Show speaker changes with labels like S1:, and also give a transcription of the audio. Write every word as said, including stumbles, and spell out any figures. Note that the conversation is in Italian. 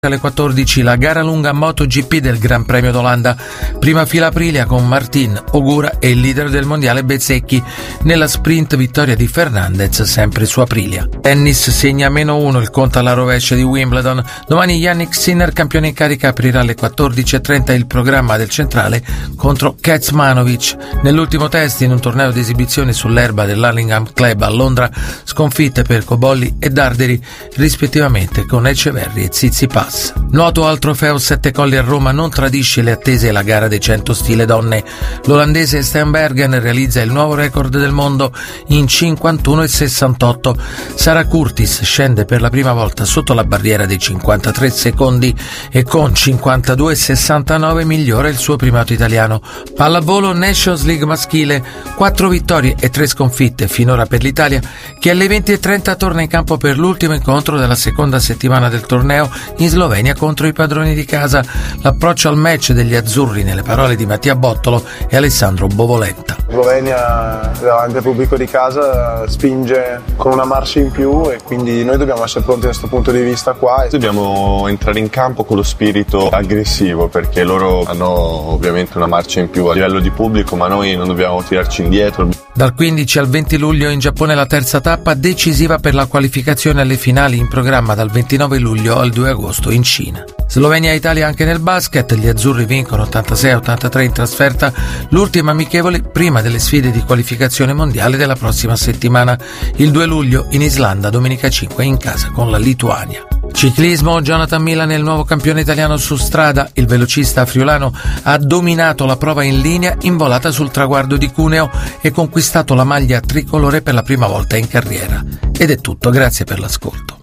S1: Alle quattordici la gara lunga MotoGP del Gran Premio d'Olanda. Prima fila Aprilia con Martin, Ogura e il leader del mondiale Bezzecchi. Nella sprint vittoria di Fernandez sempre su Aprilia. Tennis segna meno uno il conto alla rovescia di Wimbledon. Domani Yannick Sinner, campione in carica, aprirà alle quattordici e trenta il programma del centrale contro Kecmanovic. Nell'ultimo test in un torneo di esibizione sull'erba dell'Hurlingham Club a Londra, sconfitte per Cobolli e Darderi rispettivamente con Eceverri e Tsitsipas. Nuoto al trofeo Sette Colli a Roma non tradisce le attese la gara dei cento stile donne. L'olandese Steenbergen realizza il nuovo record del mondo in cinquantuno e sessantotto. Sara Curtis scende per la prima volta sotto la barriera dei cinquantatré secondi e con cinquantadue e sessantanove migliora il suo primato italiano. Pallavolo Nations League maschile, quattro vittorie e tre sconfitte finora per l'Italia, che alle venti e trenta torna in campo per l'ultimo incontro della seconda settimana del torneo in Slovenia contro i padroni di casa. L'approccio al match degli azzurri, nelle parole di Mattia Bottolo e Alessandro Bovolenta.
S2: Slovenia davanti al pubblico di casa spinge con una marcia in più e quindi noi dobbiamo essere pronti da questo punto di vista qua.
S3: Dobbiamo entrare in campo con lo spirito aggressivo, perché loro hanno ovviamente una marcia in più a livello di pubblico, ma noi non dobbiamo tirarci indietro.
S1: Dal quindici al venti luglio in Giappone la terza tappa decisiva per la qualificazione alle finali, in programma dal ventinove luglio al due agosto in Cina. Slovenia e Italia anche nel basket, gli azzurri vincono ottantasei a ottantatré in trasferta l'ultima amichevole prima delle sfide di qualificazione mondiale della prossima settimana, il due luglio in Islanda, domenica cinque in casa con la Lituania. Ciclismo, Jonathan Milan è il nuovo campione italiano su strada. Il velocista friulano ha dominato la prova in linea in volata sul traguardo di Cuneo e conquistato la maglia tricolore per la prima volta in carriera. Ed è tutto, grazie per l'ascolto.